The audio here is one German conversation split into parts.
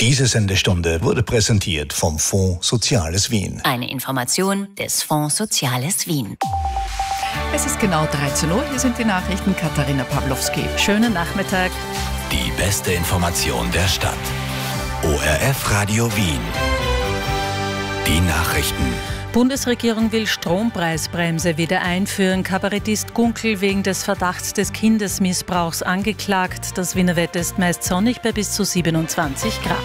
Diese Sendestunde wurde präsentiert vom Fonds Soziales Wien. Eine Information des Fonds Soziales Wien. Es ist genau 13 Uhr, hier sind die Nachrichten. Katharina Pawlowski. Schönen Nachmittag. Die beste Information der Stadt. ORF Radio Wien. Die Nachrichten. Bundesregierung will Strompreisbremse wieder einführen. Kabarettist Gunkel wegen des Verdachts des Kindesmissbrauchs angeklagt. Das Wiener Wetter ist meist sonnig bei bis zu 27 Grad.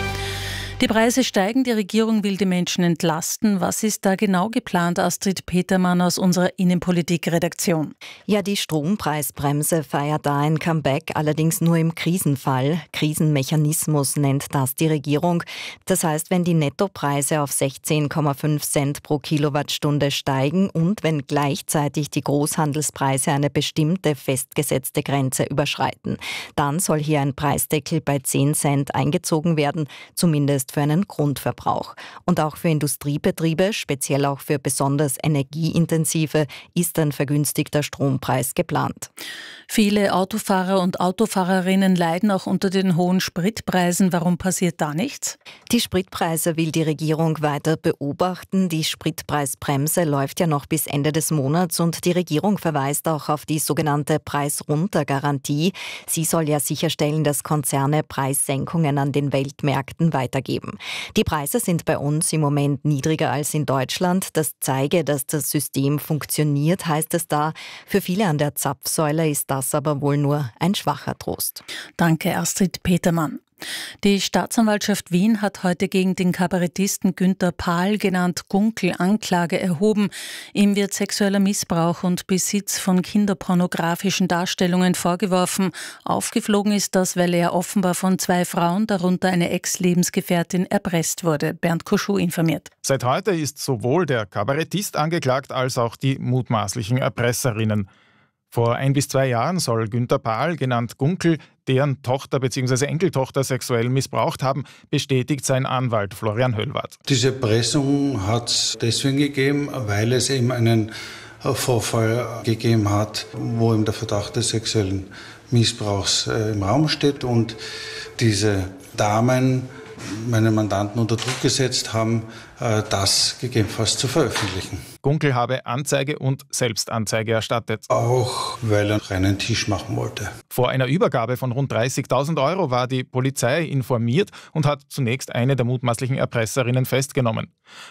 Die Preise steigen, die Regierung will die Menschen entlasten. Was ist da genau geplant, Astrid Petermann aus unserer Innenpolitik-Redaktion? Ja, die Strompreisbremse feiert da ein Comeback, allerdings nur im Krisenfall. Krisenmechanismus nennt das die Regierung. Das heißt, wenn die Nettopreise auf 16,5 Cent pro Kilowattstunde steigen und wenn gleichzeitig die Großhandelspreise eine bestimmte festgesetzte Grenze überschreiten. Dann soll hier ein Preisdeckel bei 10 Cent eingezogen werden, zumindest für einen Grundverbrauch. Und auch für Industriebetriebe, speziell auch für besonders energieintensive, ist ein vergünstigter Strompreis geplant. Viele Autofahrer und Autofahrerinnen leiden auch unter den hohen Spritpreisen. Warum passiert da nichts? Die Spritpreise will die Regierung weiter beobachten. Die Spritpreisbremse läuft ja noch bis Ende des Monats und die Regierung verweist auch auf die sogenannte Preis-runter-Garantie. Sie soll ja sicherstellen, dass Konzerne Preissenkungen an den Weltmärkten weitergeben. Die Preise sind bei uns im Moment niedriger als in Deutschland. Das zeige, dass das System funktioniert, heißt es da. Für viele an der Zapfsäule ist das aber wohl nur ein schwacher Trost. Danke, Astrid Petermann. Die Staatsanwaltschaft Wien hat heute gegen den Kabarettisten Günther Pahl, genannt Gunkel, Anklage erhoben. Ihm wird sexueller Missbrauch und Besitz von kinderpornografischen Darstellungen vorgeworfen. Aufgeflogen ist das, weil er offenbar von 2 Frauen, darunter eine Ex-Lebensgefährtin, erpresst wurde. Bernd Kuschuh informiert. Seit heute ist sowohl der Kabarettist angeklagt als auch die mutmaßlichen Erpresserinnen. Vor 1 bis 2 Jahren soll Günther Pahl, genannt Gunkel, deren Tochter bzw. Enkeltochter sexuell missbraucht haben, bestätigt sein Anwalt Florian Höllwarth. Diese Erpressung hat es deswegen gegeben, weil es eben einen Vorfall gegeben hat, wo eben der Verdacht des sexuellen Missbrauchs im Raum steht und diese Damen meinen Mandanten unter Druck gesetzt haben, das gegebenenfalls zu veröffentlichen. Gunkel habe Anzeige und Selbstanzeige erstattet. Auch weil er reinen Tisch machen wollte. Vor einer Übergabe von rund 30.000 € war die Polizei informiert und hat zunächst eine der mutmaßlichen Erpresserinnen festgenommen.